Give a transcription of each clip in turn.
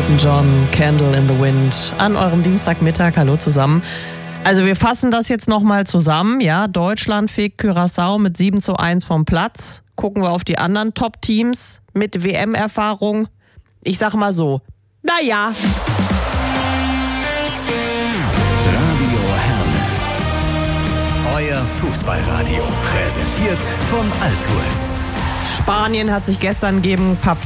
Elton John, Candle in the Wind, an eurem Dienstagmittag. Hallo zusammen. Also wir fassen das jetzt nochmal zusammen. Ja, Deutschland fegt Curaçao mit 7:1 vom Platz. Gucken wir auf die anderen Top-Teams mit WM-Erfahrung. Ich sag mal so, naja. Radio Herne. Euer Fußballradio. Präsentiert von Altours. Spanien hat sich gestern gegen Kap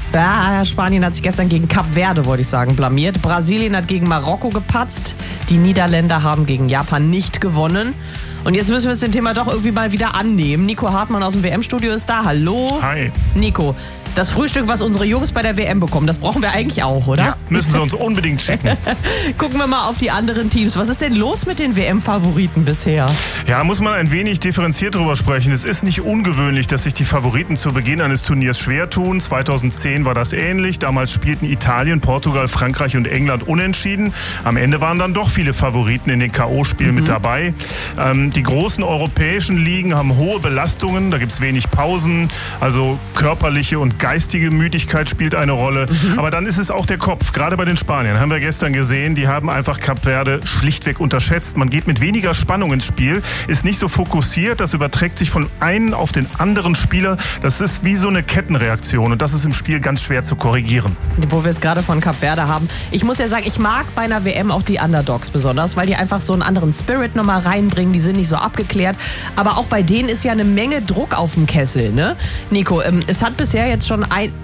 Verde, wollte ich sagen, blamiert. Brasilien hat gegen Marokko gepatzt. Die Niederländer haben gegen Japan nicht gewonnen. Und jetzt müssen wir uns dem Thema doch irgendwie mal wieder annehmen. Nico Hartmann aus dem WM-Studio ist da. Hallo. Hi. Nico, das Frühstück, was unsere Jungs bei der WM bekommen, das brauchen wir eigentlich auch, oder? Ja, müssen sie uns unbedingt schicken. Gucken wir mal auf die anderen Teams. Was ist denn los mit den WM-Favoriten bisher? Ja, muss man ein wenig differenziert drüber sprechen. Es ist nicht ungewöhnlich, dass sich die Favoriten zu Beginn eines Turniers schwer tun. 2010 war das ähnlich. Damals spielten Italien, Portugal, Frankreich und England unentschieden. Am Ende waren dann doch viele Favoriten in den K.O.-Spielen mit dabei. Die großen europäischen Ligen haben hohe Belastungen. Da gibt es wenig Pausen. Also körperliche und geistige Müdigkeit spielt eine Rolle. Aber dann ist es auch der Kopf. Gerade bei den Spaniern haben wir gestern gesehen, die haben einfach Kap Verde schlichtweg unterschätzt. Man geht mit weniger Spannung ins Spiel, ist nicht so fokussiert. Das überträgt sich von einem auf den anderen Spieler. Das ist wie so eine Kettenreaktion und das ist im Spiel ganz schwer zu korrigieren. Wo wir es gerade von Kap Verde haben. Ich muss ja sagen, ich mag bei einer WM auch die Underdogs besonders, weil die einfach so einen anderen Spirit nochmal reinbringen. Die sind nicht so abgeklärt. Aber auch bei denen ist ja eine Menge Druck auf dem Kessel, ne? Nico, es hat bisher jetzt schon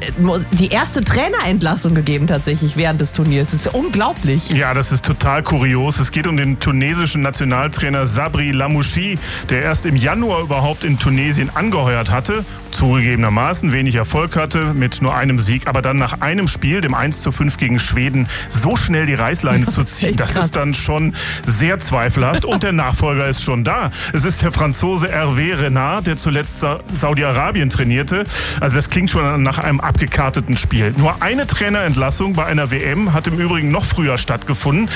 die erste Trainerentlassung gegeben tatsächlich während des Turniers. Das ist unglaublich. Ja, das ist total kurios. Es geht um den tunesischen Nationaltrainer Sabri Lamouchi, der erst im Januar überhaupt in Tunesien angeheuert hatte. Zugegebenermaßen wenig Erfolg hatte mit nur einem Sieg, aber dann nach einem Spiel, dem 1:5 gegen Schweden, so schnell die Reißleine zu ziehen, das ist dann schon sehr zweifelhaft. Und der Nachfolger ist schon da. Es ist der Franzose Hervé Renard, der zuletzt Saudi-Arabien trainierte. Also das klingt schon nach einem abgekarteten Spiel. Nur eine Trainerentlassung bei einer WM hat im Übrigen noch früher stattgefunden.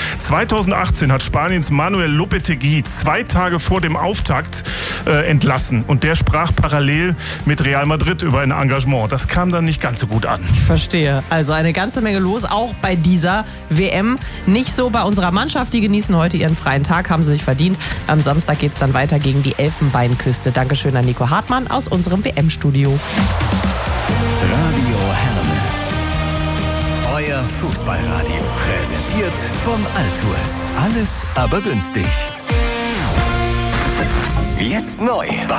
2018 hat Spaniens Manuel Lopetegui 2 Tage vor dem Auftakt entlassen. Und der sprach parallel mit Real Madrid über ein Engagement. Das kam dann nicht ganz so gut an. Ich verstehe. Also eine ganze Menge los, auch bei dieser WM. Nicht so bei unserer Mannschaft. Die genießen heute ihren freien Tag, haben sie sich verdient. Am Samstag geht es dann weiter gegen die Elfenbeinküste. Dankeschön an Nico Hartmann aus unserem WM-Studio. Radio Herne. Euer Fußballradio. Präsentiert von Altours. Alles aber günstig. Jetzt neu bei